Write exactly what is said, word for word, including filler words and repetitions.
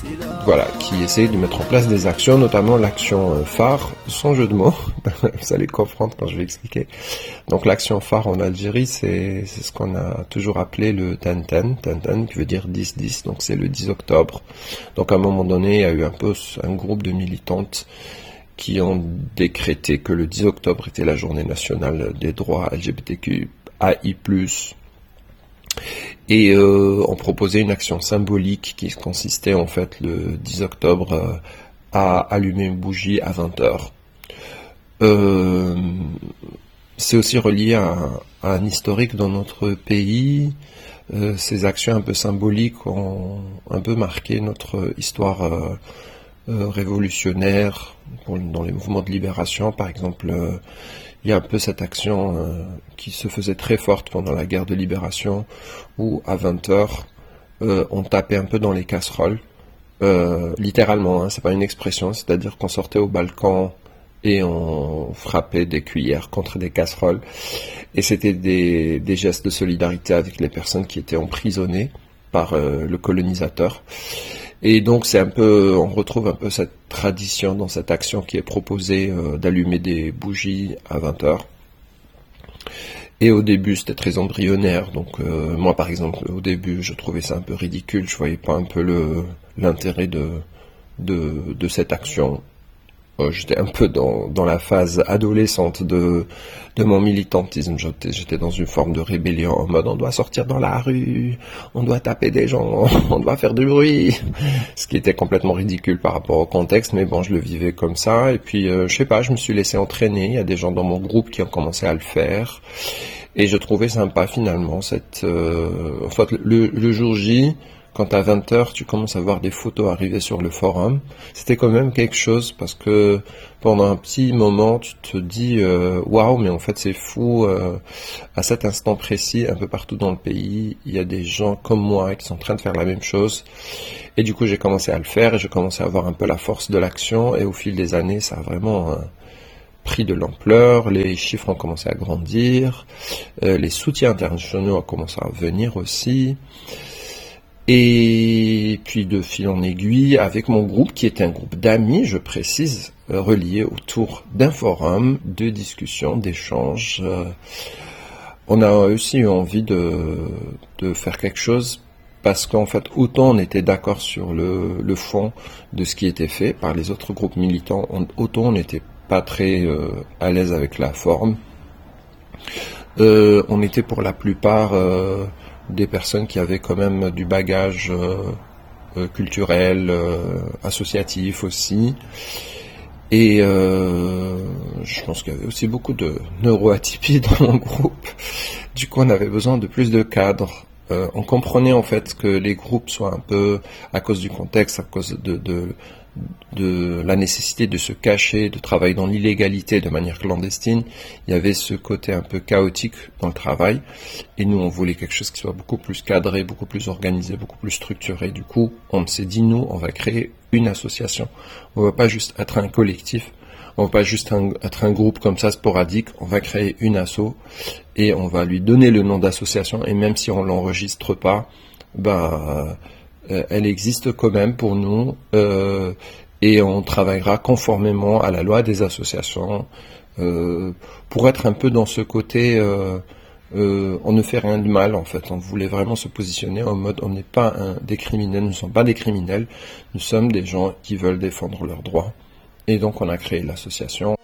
voilà, qui essaye de mettre en place des actions, notamment l'action euh, phare, sans jeu de mots, vous allez comprendre quand je vais expliquer. Donc l'action phare en Algérie, c'est c'est ce qu'on a toujours appelé le Tenten, Tenten qui veut dire dix dix, donc c'est le dix octobre. Donc à un moment donné, il y a eu un peu un groupe de militantes qui ont décrété que le dix octobre était la journée nationale des droits L G B T Q A I plus, et euh, on proposait une action symbolique qui consistait en fait le dix octobre euh, à allumer une bougie à vingt heures. Euh, c'est aussi relié à, à un historique dans notre pays. Euh, ces actions un peu symboliques ont un peu marqué notre histoire euh, euh, révolutionnaire pour, dans les mouvements de libération. Par exemple, euh, il y a un peu cette action euh, qui se faisait très forte pendant la guerre de libération, où à vingt heures, euh, on tapait un peu dans les casseroles, euh, littéralement, hein, c'est pas une expression, c'est-à-dire qu'on sortait au balcon et on frappait des cuillères contre des casseroles, et c'était des, des gestes de solidarité avec les personnes qui étaient emprisonnées par euh, le colonisateur. Et donc c'est un peu, on retrouve un peu cette tradition dans cette action qui est proposée euh, d'allumer des bougies à vingt heures. Et au début c'était très embryonnaire, donc euh, moi par exemple au début je trouvais ça un peu ridicule, je voyais pas un peu le l'intérêt de, de, de cette action. Euh, j'étais un peu dans, dans la phase adolescente de, de mon militantisme, j'étais, j'étais dans une forme de rébellion en mode on doit sortir dans la rue, on doit taper des gens, on doit faire du bruit, ce qui était complètement ridicule par rapport au contexte, mais bon je le vivais comme ça, et puis euh, je sais pas, je me suis laissé entraîner, il y a des gens dans mon groupe qui ont commencé à le faire, et je trouvais sympa finalement cette... Euh, en fait le, le jour J, quand à vingt heures, tu commences à voir des photos arriver sur le forum, c'était quand même quelque chose, parce que pendant un petit moment, tu te dis euh, « Waouh, mais en fait c'est fou, euh, à cet instant précis, un peu partout dans le pays, il y a des gens comme moi qui sont en train de faire la même chose. » Et du coup, j'ai commencé à le faire, et j'ai commencé à voir un peu la force de l'action, et au fil des années, ça a vraiment... Euh, pris de l'ampleur, les chiffres ont commencé à grandir, euh, les soutiens internationaux ont commencé à venir aussi. Et puis de fil en aiguille, avec mon groupe, qui était un groupe d'amis, je précise, euh, relié autour d'un forum de discussion, d'échange. Euh, on a aussi eu envie de, de faire quelque chose, parce qu'en fait, autant on était d'accord sur le, le fond de ce qui était fait par les autres groupes militants, on, autant on n'était pas très euh, à l'aise avec la forme. Euh, on était pour la plupart... Euh, des personnes qui avaient quand même du bagage euh, euh, culturel, euh, associatif aussi. Et euh, je pense qu'il y avait aussi beaucoup de neuroatypies dans mon groupe. Du coup, on avait besoin de plus de cadres. Euh, on comprenait en fait que les groupes soient un peu, à cause du contexte, à cause de, de, de la nécessité de se cacher, de travailler dans l'illégalité de manière clandestine, il y avait ce côté un peu chaotique dans le travail, et nous on voulait quelque chose qui soit beaucoup plus cadré, beaucoup plus organisé, beaucoup plus structuré. Du coup, on s'est dit, nous, on va créer une association. On ne va pas juste être un collectif, on ne va pas juste un, être un groupe comme ça sporadique, on va créer une asso, et on va lui donner le nom d'association, et même si on ne l'enregistre pas, bah... Euh, elle existe quand même pour nous, euh, et on travaillera conformément à la loi des associations, euh, pour être un peu dans ce côté, euh, euh, on ne fait rien de mal en fait, on voulait vraiment se positionner en mode on n'est pas un, des criminels, nous ne sommes pas des criminels, nous sommes des gens qui veulent défendre leurs droits, et donc on a créé l'association.